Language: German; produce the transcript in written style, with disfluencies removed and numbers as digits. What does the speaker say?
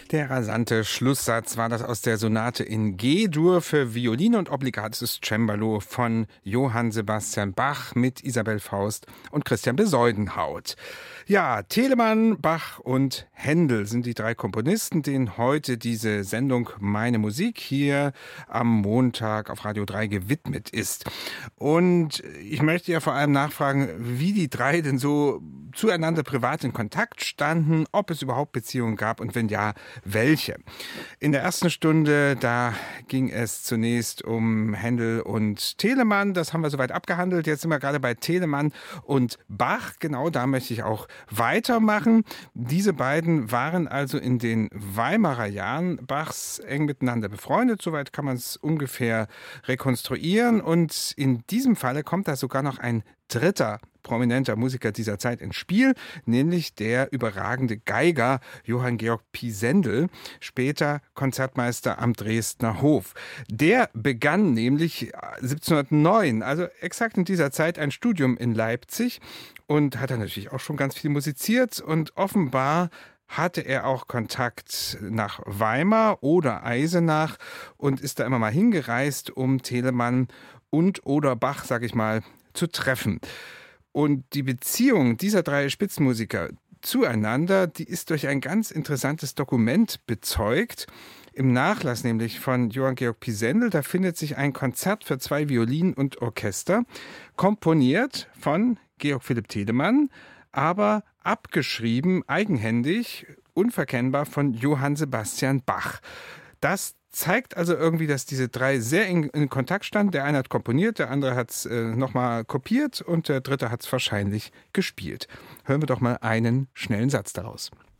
Der rasante Schlusssatz war das aus der Sonate in G-Dur für Violine und obligates Cembalo von Johann Sebastian Bach mit Isabel Faust und Christian Besoldenhaut. Ja, Telemann, Bach und Händel sind die drei Komponisten, denen heute diese Sendung Meine Musik hier am Montag auf Radio 3 gewidmet ist. Und ich möchte ja vor allem nachfragen, wie die drei denn so zueinander privat in Kontakt standen, ob es überhaupt Beziehungen gab und wenn ja, welche. In der ersten Stunde, da ging es zunächst um Händel und Telemann. Das haben wir soweit abgehandelt. Jetzt sind wir gerade bei Telemann und Bach. Genau da möchte ich auch weitermachen. Diese beiden waren also in den Weimarer Jahren Bachs eng miteinander befreundet. Soweit kann man es ungefähr rekonstruieren. Und in diesem Falle kommt da sogar noch ein dritter prominenter Musiker dieser Zeit ins Spiel, nämlich der überragende Geiger Johann Georg Pisendel, später Konzertmeister am Dresdner Hof. Der begann nämlich 1709, also exakt in dieser Zeit, ein Studium in Leipzig und hat dann natürlich auch schon ganz viel musiziert und offenbar hatte er auch Kontakt nach Weimar oder Eisenach und ist da immer mal hingereist, um Telemann und oder Bach, sag ich mal, zu treffen. Und die Beziehung dieser drei Spitzenmusiker zueinander, die ist durch ein ganz interessantes Dokument bezeugt. Im Nachlass nämlich von Johann Georg Pisendel, da findet sich ein Konzert für 2 Violinen und Orchester, komponiert von Georg Philipp Telemann, aber abgeschrieben, eigenhändig, unverkennbar von Johann Sebastian Bach. Das zeigt also irgendwie, dass diese drei sehr eng in Kontakt standen. Der eine hat komponiert, der andere hat es nochmal kopiert und der dritte hat es wahrscheinlich gespielt. Hören wir doch mal einen schnellen Satz daraus.